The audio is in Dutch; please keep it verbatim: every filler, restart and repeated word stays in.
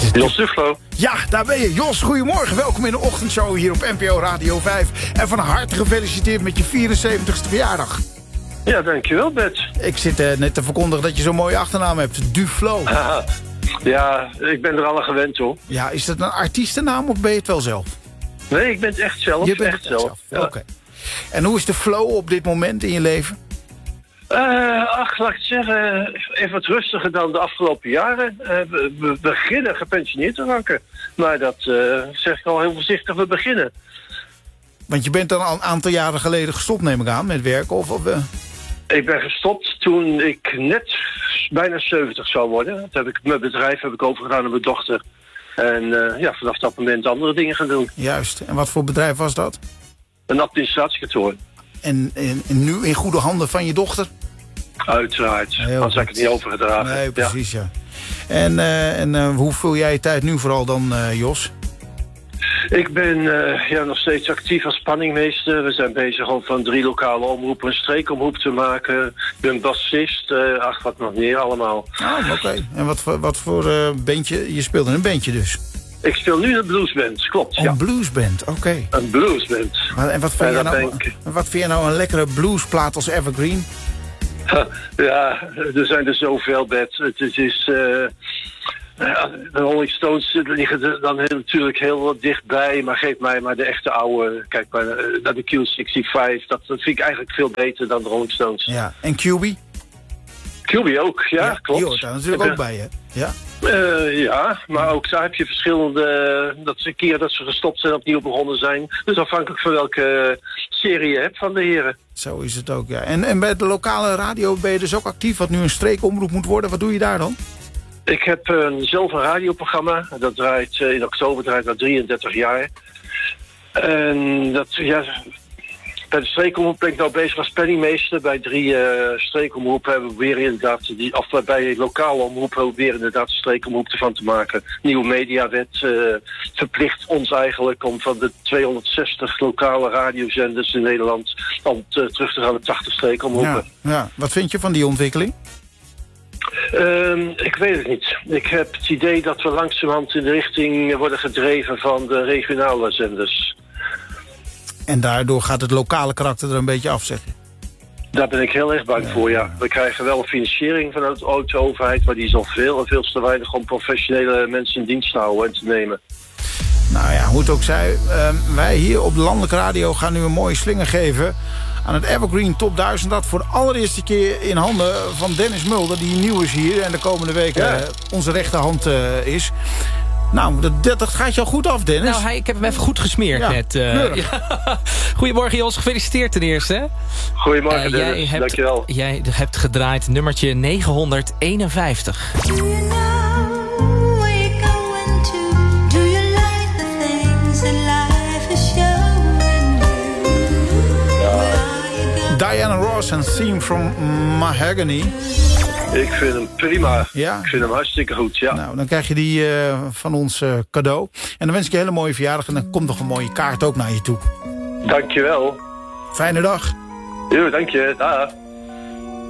is Jos Duflo. Ja, daar ben je. Jos, goedemorgen. Welkom in de ochtendshow hier op N P O Radio vijf. En van harte gefeliciteerd met je vierenzeventigste verjaardag. Ja, dankjewel, Bert. Ik zit uh, net te verkondigen dat je zo'n mooie achternaam hebt. Duflo. Haha. Ja, ik ben er al aan gewend, hoor. Ja, is dat een artiestennaam of ben je het wel zelf? Nee, ik ben het echt zelf. Je bent echt het zelf. zelf. Ja. Oké. Okay. En hoe is de flow op dit moment in je leven? Uh, ach, laat ik het zeggen, even wat rustiger dan de afgelopen jaren. Uh, we, we beginnen gepensioneerd te raken. Maar dat uh, zeg ik al heel voorzichtig, we beginnen. Want je bent dan al een aantal jaren geleden gestopt, neem ik aan, met werken? Of, of, uh... Ik ben gestopt toen ik net bijna zeventig zou worden. Toen heb ik mijn bedrijf heb ik overgedaan aan mijn dochter. En uh, ja, vanaf dat moment andere dingen gaan doen. Juist. En wat voor bedrijf was dat? Een administratiekantoor. En, en, en nu in goede handen van je dochter? Uiteraard. Heel Anders heb ik het niet overgedragen. Nee, precies, ja. ja. En, uh, en uh, hoe vul jij je tijd nu vooral dan, uh, Jos? Ik ben uh, ja, nog steeds actief als spanningmeester. We zijn bezig om van drie lokale omroepen een streekomroep te maken. Ik ben bassist. Uh, ach, wat nog meer allemaal. Oh, oké. Okay. En wat voor, wat voor uh, bandje? Je speelt in een bandje dus? Ik speel nu een bluesband, klopt. Oh, ja. Een bluesband, oké. Okay. Een bluesband. Maar, en wat vind, ja, je nou, ik... wat vind je nou een lekkere bluesplaat als Evergreen? Ja, er zijn er zoveel, Bert. Het, het is... Uh... Ja, de Rolling Stones liggen er dan heel, natuurlijk heel wat dichtbij, maar geef mij maar de echte oude. Kijk maar naar de Q vijfenzestig, dat, dat vind ik eigenlijk veel beter dan de Rolling Stones. Ja, en Q B? Q B ook, ja, ja klopt. Die hoort daar natuurlijk ook bij, hè? Ja. Uh, ja, maar ook daar heb je verschillende, dat ze een keer dat ze gestopt zijn opnieuw begonnen zijn. Dus afhankelijk van welke serie je hebt van de heren. Zo is het ook, ja. En, en bij de lokale radio ben je dus ook actief, wat nu een streekomroep moet worden. Wat doe je daar dan? Ik heb uh, zelf een radioprogramma. Dat draait uh, in oktober draait dat drieëndertig jaar. En dat, ja, bij de streekomroep ben ik nou bezig als penningmeester. Bij drie uh, streekomroepen hebben we weer inderdaad, die, of bij lokale omroepen hebben we weer inderdaad een streekomroep ervan te maken. Nieuwe mediawet uh, verplicht ons eigenlijk om van de tweehonderdzestig lokale radiozenders in Nederland om te, terug te gaan naar tachtig streekomroepen. Ja, ja. Wat vind je van die ontwikkeling? Um, ik weet het niet. Ik heb het idee dat we langzamerhand in de richting worden gedreven van de regionale zenders. En daardoor gaat het lokale karakter er een beetje af, zeg je? Daar ben ik heel erg bang ja. voor, ja. We krijgen wel een financiering vanuit de overheid, maar die is al veel en veel te weinig om professionele mensen in dienst te houden en te nemen. Nou ja, hoe het ook zij, uh, wij hier op de Landelijke Radio gaan nu een mooie slinger geven aan het Evergreen Top duizend. Dat voor de allereerste keer in handen van Dennis Mulder, die nieuw is hier en de komende weken ja. uh, onze rechterhand uh, is. Nou, dat, dat gaat jou goed af, Dennis. Nou, hij, ik heb hem even goed gesmeerd ja, net. Uh, ja. Goedemorgen, Jos. Gefeliciteerd ten eerste. Goedemorgen, uh, Dennis. Jij hebt, dankjewel. Jij hebt gedraaid nummertje negenhonderdeenenvijftig. Diana Ross en Theme from Mahogany. Ik vind hem prima. Ja? Ik vind hem hartstikke goed, ja. Nou, dan krijg je die uh, van ons uh, cadeau. En dan wens ik je een hele mooie verjaardag. En dan komt nog een mooie kaart ook naar je toe. Dankjewel. Fijne dag. Jo, dank je. Dag.